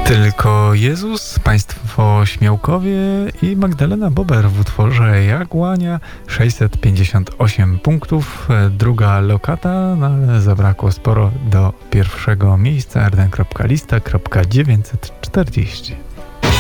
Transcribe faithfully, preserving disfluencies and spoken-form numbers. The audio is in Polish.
Tylko Jezus, Państwo Śmiałkowie i Magdalena Bober w utworze Jagłania. sześćset pięćdziesiąt osiem punktów, druga lokata, no ale zabrakło sporo do pierwszego miejsca. Arden kropka lista kropka dziewięćset czterdzieści.